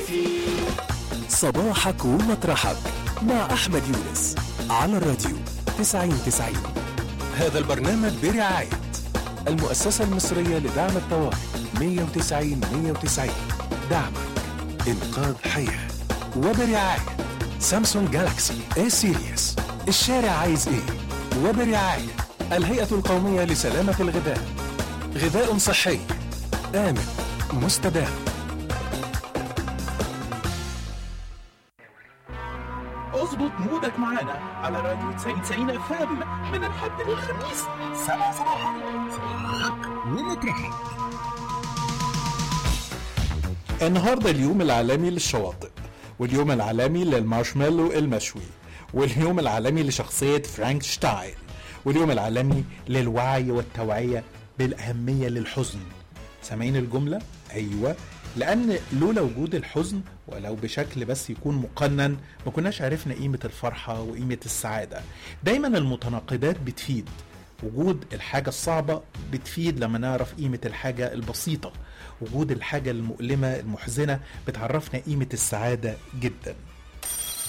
صباحك ومطرحك مع أحمد يونس على الراديو 90-90. هذا البرنامج برعاية المؤسسة المصرية لدعم الطوارئ 190-190. دعمك إنقاذ حياة. وبرعاية سامسونج جالاكسي اي سيريس. الشارع عايز ايه؟ وبرعاية الهيئة القومية لسلامة الغذاء. غذاء صحي آمن مستدام. اظبط مودك معانا على راديو 90 فام من الحد للخميس 7 صباحا. ومطرحك. النهارده اليوم العالمي للشواطئ، واليوم العالمي للمارشميلو المشوي، واليوم العالمي لشخصية فرانكشتاين، واليوم العالمي للوعي والتوعية بالأهمية للحزن. سامعين الجملة؟ أيوة، لأن لولا وجود الحزن ولو بشكل بس يكون مقنن ما كناش عرفنا قيمة الفرحة وقيمة السعادة. دايما المتناقضات بتفيد، وجود الحاجة الصعبة بتفيد لما نعرف قيمة الحاجة البسيطة، وجود الحاجة المؤلمة المحزنة بتعرفنا قيمة السعادة جدا.